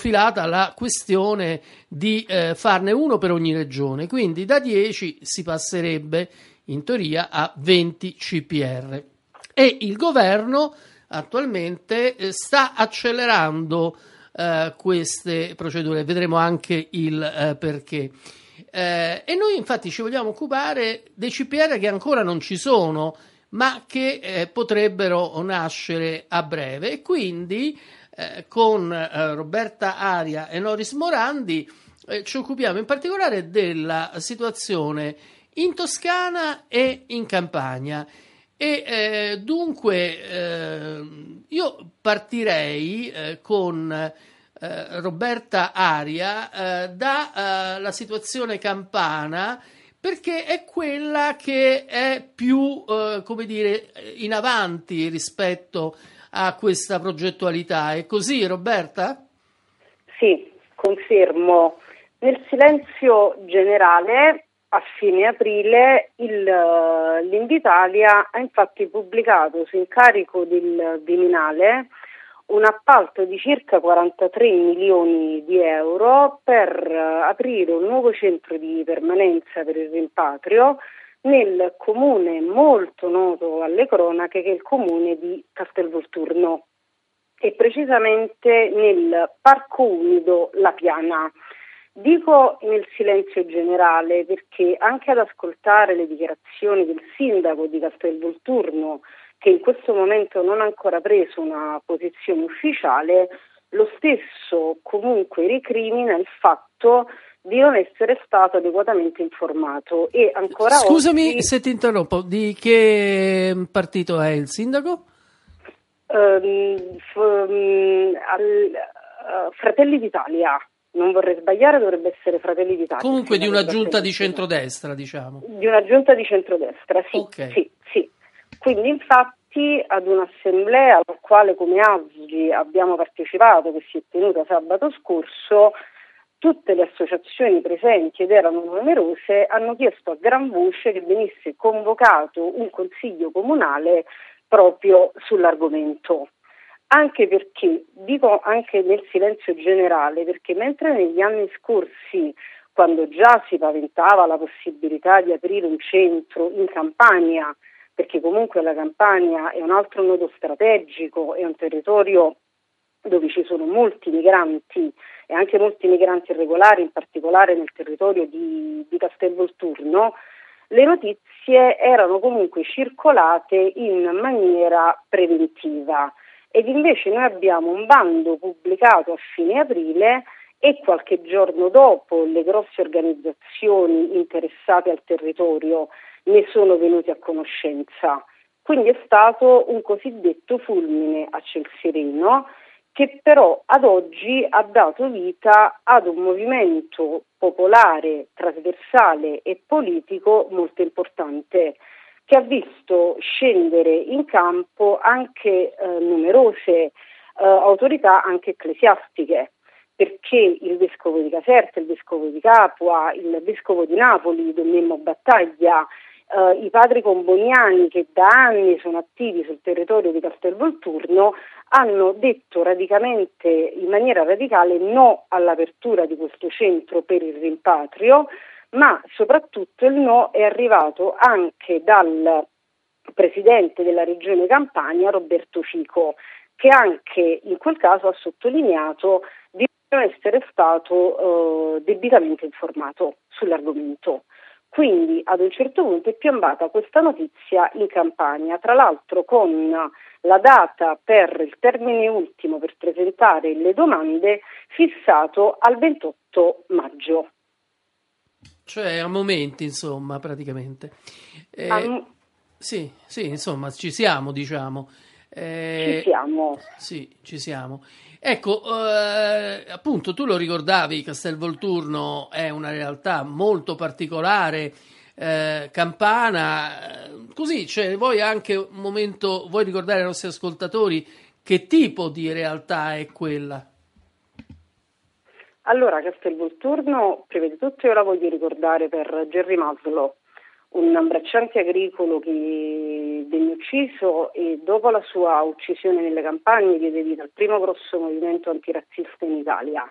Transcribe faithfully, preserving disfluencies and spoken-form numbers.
profilata la questione di eh, farne uno per ogni regione, quindi da dieci si passerebbe in teoria a venti C P R e il governo attualmente eh, sta accelerando eh, queste procedure, vedremo anche il eh, perché. Eh, e noi infatti ci vogliamo occupare dei C P R che ancora non ci sono, ma che eh, potrebbero nascere a breve. E quindi eh, con eh, Roberta Aria e Noris Morandi eh, ci occupiamo in particolare della situazione in Toscana e in Campania. E eh, dunque eh, io partirei eh, con eh, Roberta Aria eh, dalla eh, situazione campana, perché è quella che è più, eh, come dire, in avanti rispetto a questa progettualità. È così, Roberta? Sì, confermo. Nel silenzio generale, a fine aprile, il, l'Invitalia ha infatti pubblicato su incarico del Viminale un appalto di circa quarantatré milioni di euro per aprire un nuovo centro di permanenza per il rimpatrio nel comune molto noto alle cronache, che è il comune di Castelvolturno, e precisamente nel Parco Umido La Piana. Dico nel silenzio generale perché anche ad ascoltare le dichiarazioni del sindaco di Castelvolturno, che in questo momento non ha ancora preso una posizione ufficiale, lo stesso comunque ricrimina il fatto di non essere stato adeguatamente informato. E ancora Scusami oggi, se ti interrompo, di che partito è il sindaco? Um, f- um, al, uh, Fratelli d'Italia. Non vorrei sbagliare, dovrebbe essere Fratelli d'Italia. Comunque di una giunta di centrodestra, diciamo. Di una giunta di centrodestra, sì, Okay. sì, sì. Quindi infatti ad un'assemblea alla quale come A S G I abbiamo partecipato, che si è tenuta sabato scorso, tutte le associazioni presenti, ed erano numerose, hanno chiesto a gran voce che venisse convocato un consiglio comunale proprio sull'argomento. Anche perché, dico anche nel silenzio generale, perché mentre negli anni scorsi, quando già si paventava la possibilità di aprire un centro in Campania, perché comunque la Campania è un altro nodo strategico, è un territorio dove ci sono molti migranti e anche molti migranti irregolari, in particolare nel territorio di, di Castelvolturno, le notizie erano comunque circolate in maniera preventiva. Ed invece noi abbiamo un bando pubblicato a fine aprile e qualche giorno dopo le grosse organizzazioni interessate al territorio ne sono venute a conoscenza. Quindi è stato un cosiddetto fulmine a ciel sereno, che però ad oggi ha dato vita ad un movimento popolare, trasversale e politico molto importante, che ha visto scendere in campo anche eh, numerose eh, autorità anche ecclesiastiche, perché il vescovo di Caserta, il vescovo di Capua, il vescovo di Napoli, Don Mimmo Battaglia, eh, i padri comboniani che da anni sono attivi sul territorio di Castelvolturno, hanno detto radicalmente, in maniera radicale, no all'apertura di questo centro per il rimpatrio, ma soprattutto il no è arrivato anche dal presidente della regione Campania, Roberto Fico, che anche in quel caso ha sottolineato di non essere stato eh, debitamente informato sull'argomento. Quindi ad un certo punto è piombata questa notizia in Campania, tra l'altro con la data per il termine ultimo per presentare le domande fissato al ventotto maggio. Cioè a momenti, insomma, praticamente. Eh, Am- sì, sì, insomma, ci siamo, diciamo. Eh, ci siamo. Sì, ci siamo. Ecco, eh, appunto, tu lo ricordavi, Castelvolturno è una realtà molto particolare, eh, campana. Così, cioè, vuoi anche un momento, vuoi ricordare ai nostri ascoltatori che tipo di realtà è quella? Allora, Castelvolturno, prima di tutto io la voglio ricordare per Gerry Maslow, un bracciante agricolo che venne ucciso e dopo la sua uccisione nelle campagne diede vita al primo grosso movimento antirazzista in Italia.